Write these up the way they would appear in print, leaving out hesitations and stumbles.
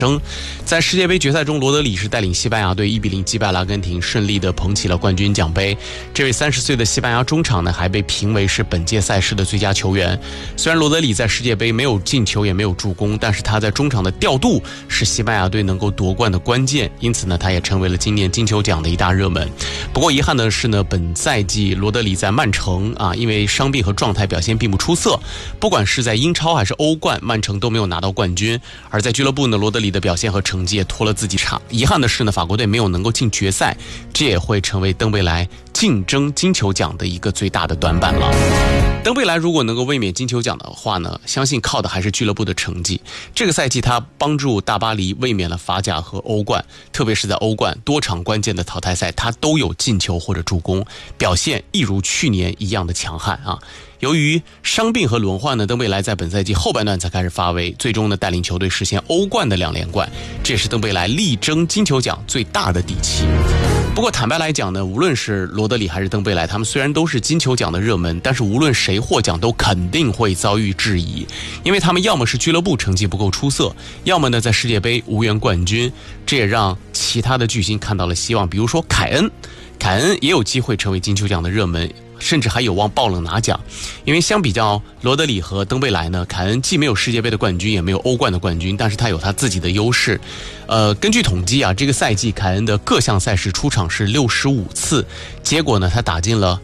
在世界杯决赛中，罗德里是带领西班牙队1-0击败了阿根廷，顺利的捧起了冠军奖杯。这位30岁的西班牙中场呢，还被评为是本届赛事的最佳球员。虽然罗德里在世界杯没有进球也没有助攻，但是他在中场的调度是西班牙队能够夺冠的关键，因此呢，他也成为了今年金球奖的一大热门。不过遗憾的是呢，本赛季罗德里在曼城因为伤病和状态表现并不出色，不管是在英超还是欧冠，曼城都没有拿到冠军。而在俱乐部呢，罗德里的表现和成绩也拖了自己场。遗憾的是呢，法国队没有能够进决赛，这也会成为登贝莱竞争金球奖的一个最大的短板了。登贝莱如果能够卫冕金球奖的话呢，相信靠的还是俱乐部的成绩。这个赛季他帮助大巴黎卫冕了法甲和欧冠，特别是在欧冠多场关键的淘汰赛，他都有进球或者助攻，表现一如去年一样的强悍啊。由于伤病和轮换呢，登贝莱在本赛季后半段才开始发威，最终呢带领球队实现欧冠的2连冠，这也是登贝莱力争金球奖最大的底气。不过坦白来讲呢，无论是罗德里还是登贝莱，他们虽然都是金球奖的热门，但是无论谁获奖都肯定会遭遇质疑，因为他们要么是俱乐部成绩不够出色，要么呢在世界杯无缘冠军，这也让其他的巨星看到了希望。比如说凯恩也有机会成为金球奖的热门，甚至还有望爆冷拿奖。因为相比较罗德里和登贝莱呢，凯恩既没有世界杯的冠军，也没有欧冠的冠军，但是他有他自己的优势。根据统计这个赛季凯恩的各项赛事出场是65次，结果呢他打进了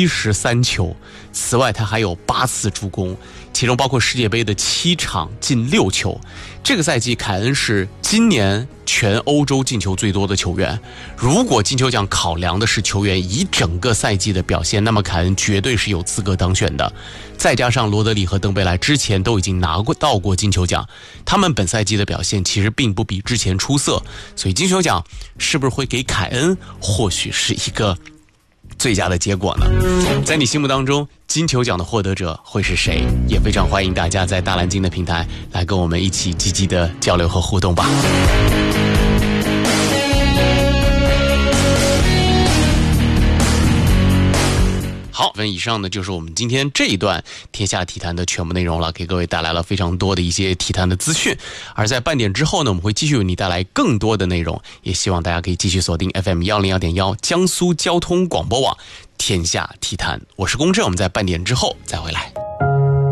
73球，此外他还有8次助攻，其中包括世界杯的7场进6球。这个赛季凯恩是今年全欧洲进球最多的球员。如果金球奖考量的是球员一整个赛季的表现，那么凯恩绝对是有资格当选的。再加上罗德里和登贝莱之前都已经拿到过金球奖，他们本赛季的表现其实并不比之前出色，所以金球奖是不是会给凯恩，或许是一个最佳的结果呢？在你心目当中，金球奖的获得者会是谁？也非常欢迎大家在大蓝鲸的平台来跟我们一起积极的交流和互动吧。好，以上呢就是我们今天这一段天下体坛的全部内容了，给各位带来了非常多的一些体坛的资讯。而在半点之后呢，我们会继续为你带来更多的内容，也希望大家可以继续锁定 FM101.1 江苏交通广播网天下体坛。我是龚正，我们在半点之后再回来。